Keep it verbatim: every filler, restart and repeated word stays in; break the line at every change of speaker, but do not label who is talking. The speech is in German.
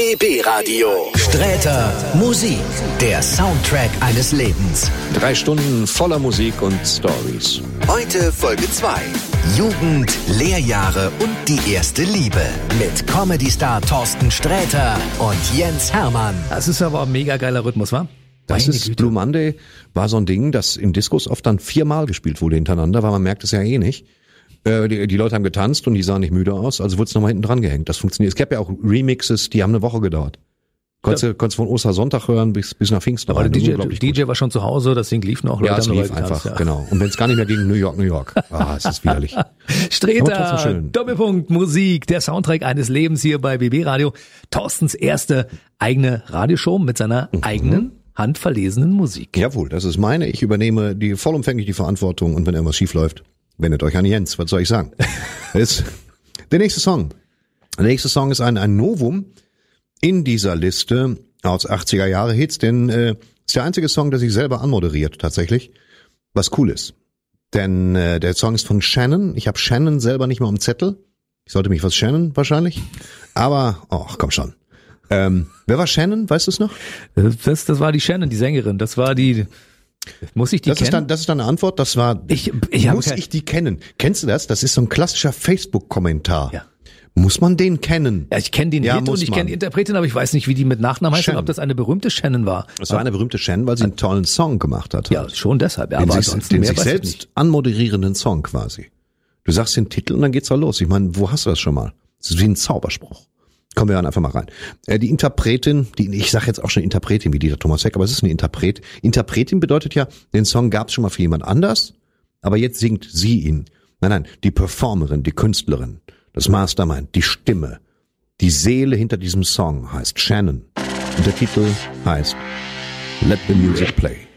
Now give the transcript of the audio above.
B B Radio. Sträter Musik, der Soundtrack eines Lebens.
Drei Stunden voller Musik und Stories.
Heute Folge zwei. Jugend, Lehrjahre und die erste Liebe. Mit Comedy-Star Thorsten Sträter und Jens Hermann.
Das ist aber ein mega geiler Rhythmus, wa?
Das
Meine
ist,
Güte.
Blue Monday war so ein Ding, das in Discos oft dann viermal gespielt wurde hintereinander, weil man merkt es ja eh nicht. Äh, die, die Leute haben getanzt und die sahen nicht müde aus, also wurde es nochmal hinten dran gehängt. Das funktioniert. Es gab ja auch Remixes, die haben eine Woche gedauert. Konntest, ja. du, konntest von Ostersonntag hören bis, bis nach Pfingsten
Aber
rein.
der D J, D J war schon zu Hause, das Ding lief noch. Leute
Ja, es
haben
lief
dabei
einfach,
getanzt, ja.
genau. Und wenn es gar nicht mehr gegen New York, New York. Ah, es ist widerlich.
Sträter, Doppelpunkt, Musik, der Soundtrack eines Lebens hier bei B B Radio. Thorstens erste eigene Radioshow mit seiner mhm. eigenen handverlesenen Musik.
Jawohl, das ist meine. Ich übernehme die vollumfänglich die Verantwortung und wenn irgendwas schief läuft, wendet euch an Jens. Was soll ich sagen? ist der nächste Song. Der nächste Song ist ein, ein Novum in dieser Liste aus achtziger Jahre Hits, denn äh, ist der einzige Song, der sich selber anmoderiert tatsächlich, was cool ist. Denn äh, der Song ist von Shannon. Ich habe Shannon selber nicht mal am Zettel. Ich sollte mich was Shannon wahrscheinlich. Aber, ach komm schon. Ähm, wer war Shannon? Weißt du es noch?
Das, das war die Shannon, die Sängerin. Das war die... Muss ich die
das
kennen?
Ist dann, das ist dann eine Antwort. Das war,
ich, ich
muss ich die kennen? Kennst du das? Das ist so ein klassischer Facebook-Kommentar.
Ja.
Muss man den kennen?
Ja, ich kenne den
ja,
Hit und ich kenne die Interpretin, aber ich weiß nicht, wie die mit Nachnamen heißt und ob das eine berühmte Shannon war.
Das war eine berühmte Shannon, weil sie einen tollen Song gemacht hat.
Ja, schon deshalb. Ja,
den
aber
sich, den sich selbst anmoderierenden Song quasi. Du sagst den Titel und dann geht's auch los. Ich meine, wo hast du das schon mal? Das ist wie ein Zauberspruch. Kommen wir dann einfach mal rein. Äh, die Interpretin, die ich sage jetzt auch schon Interpretin wie Dieter Thomas Heck, aber es ist eine Interpret. Interpretin bedeutet ja, den Song gab's schon mal für jemand anders, aber jetzt singt sie ihn. Nein, nein, die Performerin, die Künstlerin, das Mastermind, die Stimme, die Seele hinter diesem Song heißt Shannon. Und der Titel heißt Let the Music Play.